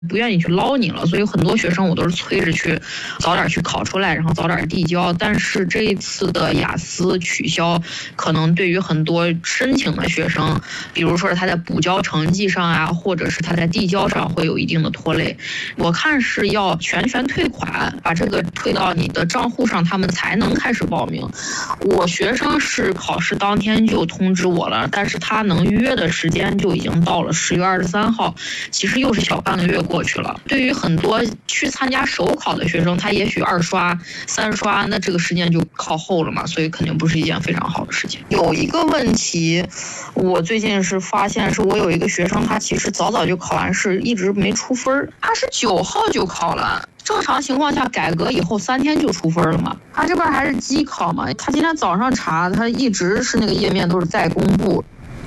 不愿意去捞你了，所以很多学生我都是催着去早点去考出来，然后早点递交。但是这一次的雅思取消，可能对于很多申请的学生，比如说他在补交成绩上啊，或者是他在递交上会有一定的拖累。我看是要全权退款，把这个退到你的账户上，他们才能开始报名。我学生是考试当天就通知我了，但是他能约的时间就已经到了10月23号，其实又是小半个月过去了。对于很多去参加首考的学生，他也许2刷、3刷，那这个时间就靠后了嘛，所以肯定不是一件非常好的事情。有一个问题，我最近是发现，是我有一个学生，他其实早就考完试，一直没出分，他是9号就考了。正常情况下，改革以后3天就出分了嘛。他这边还是机考嘛，他今天早上查，他一直是那个页面都是在公布。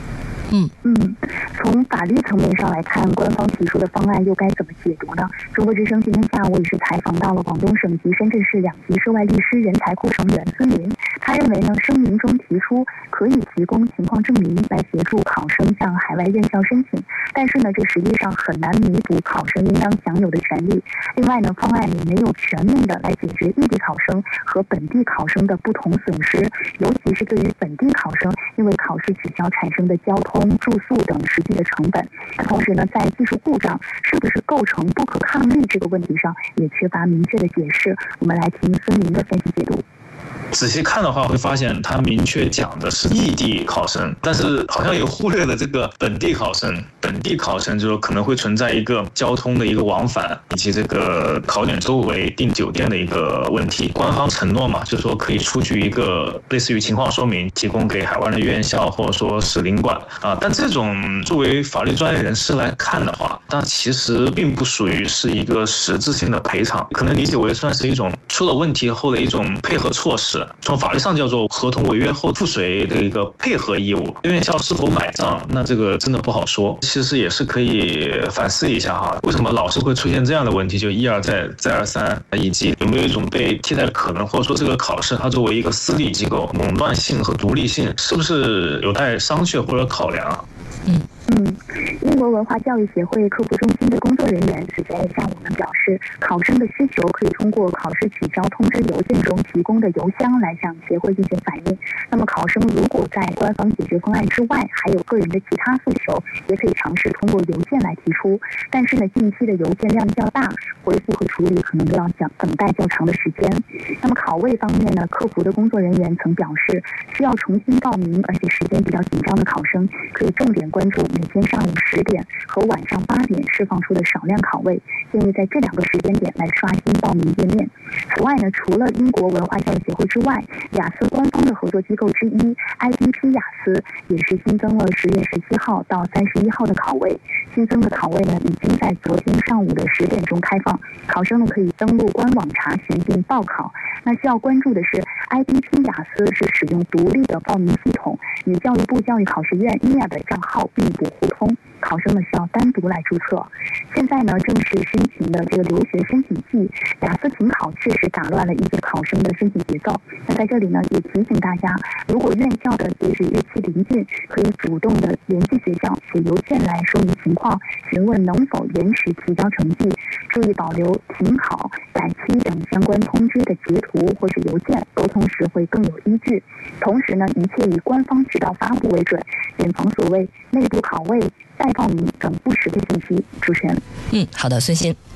从法律层面上来看，官方提出的方案又该怎么解读呢？中国之声今天下午也是采访到了广东省级深圳市2级涉外律师人才库成员孙林，他认为呢，声明中提出可以提供情况证明来协助考生向海外院校申请，但是呢，这实际上很难弥补考生应当享有的权利。另外呢，方案也没有全面的来解决异地考生和本地考生的不同损失，尤其是对于本地考生因为考试取消产生的交通、住宿等实际的成本。同时呢，在技术故障是不是构成不可抗力这个问题上，也缺乏明确的解释。我们来听孙林的分析解读。 仔细看的话，会发现他明确讲的是异地考生，但是好像也忽略了这个本地考生。本地考生就是可能会存在一个交通的一个往返，以及这个考点周围订酒店的一个问题。官方承诺嘛，就是说可以出具一个类似于情况说明，提供给海外的院校或者说使领馆啊。但这种作为法律专业人士来看的话，但其实并不属于是一个实质性的赔偿，可能理解为算是一种出了问题后的一种配合措施。从法律上叫做合同违约后附随的一个配合义务，院校是否买账，那这个真的不好说。其实也是可以反思一下哈，为什么老是会出现这样的问题，就一而再再而三，以及有没有一种被替代的可能，或者说这个考试它作为一个私立机构，垄断性和独立性是不是有待商榷或者考量？ 英国文化教育协会客服中心的工作人员此前也向我们表示，考生的需求可以通过考试取消通知邮件中提供的邮箱来向协会进行反映。那么考生如果在官方解决方案之外还有个人的其他诉求，也可以尝试通过邮件来提出。但是呢，近期的邮件量较大，回复和处理可能都要等待较长的时间。那么考位方面呢，客服的工作人员曾表示，需要重新报名而且时间比较紧张的考生，可以重点关注每天上午10点和晚上8点释放出的少量考位，建议在这2个时间点来刷新报名页面。此外呢，除了英国文化教育协会之外，雅思官方的合作机构之一 IDP 雅思也是新增了10月17号到31号的考位。新增的考位呢，已经在昨天上午的10点钟开放，考生呢可以登录官网查询并报考。那需要关注的是 IDP 雅思是使用独立的报名系统，与教育部教育考试院 NIA 的账号并不互通，考生呢需要单独来注册。现在呢正是申请的这个留学申请季，雅思停考确实打乱了一些考生的申请节奏。那在这里呢也提醒大家，如果院校的截止日期临近，可以主动的联系学校，写邮件来说明情况，询问能否延迟提交成绩，注意保留停考、改期等相关通知的截图或是邮件，沟通时会更有依据。同时呢，一切以官方指导发布为准，谨防所谓内部考位、再报名等不实的信息。主持人， 好的，孙鑫。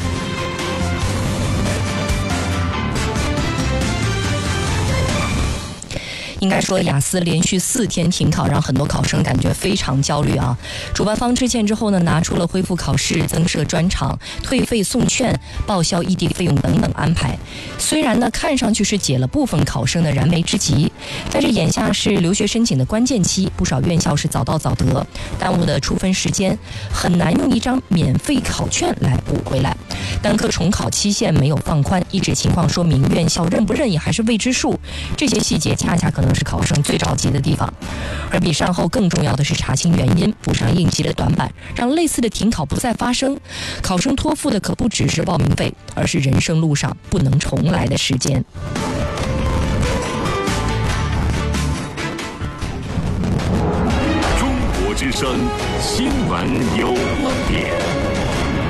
应该说，雅思连续4天停考，让很多考生感觉非常焦虑啊。主办方致歉之后呢，拿出了恢复考试、增设专场、退费送券、报销异地费用等等安排。虽然呢，看上去是解了部分考生的燃眉之急，但是眼下是留学申请的关键期，不少院校是早到早得，耽误的出分时间，很难用一张免费考卷来补回来。单科重考期限没有放宽，一纸情况说明院校认不认也还是未知数。这些细节恰恰可能是考生最着急的地方，而比善后更重要的是查清原因，补上应急的短板，让类似的停考不再发生。考生托付的可不只是报名费，而是人生路上不能重来的时间。 中国之声新闻有观点。